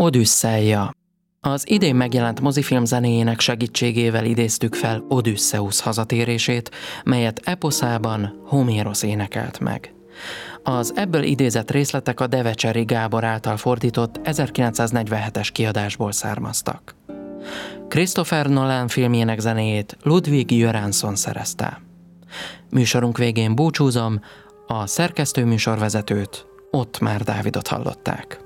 Odüsszeia. Az idén megjelent mozifilm zenéjének segítségével idéztük fel Odüsszeusz hazatérését, melyet eposzában Homérosz énekelt meg. Az ebből idézett részletek a Devecseri Gábor által fordított 1947-es kiadásból származtak. Christopher Nolan filmjének zenéjét Ludwig Göransson szerezte. Műsorunk végén búcsúzom, a szerkesztő műsorvezetőt, Ottmár Dávidot hallották.